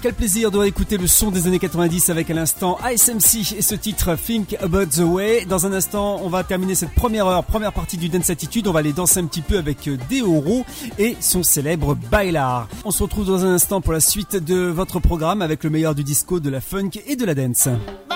Quel plaisir de réécouter le son des années 90 avec à l'instant ISMC et ce titre Think About The Way. Dans un instant, on va terminer cette première heure, première partie du Dance Attitude. On va aller danser un petit peu avec Deoro et son célèbre Bailar. On se retrouve dans un instant pour la suite de votre programme avec le meilleur du disco, de la funk et de la dance.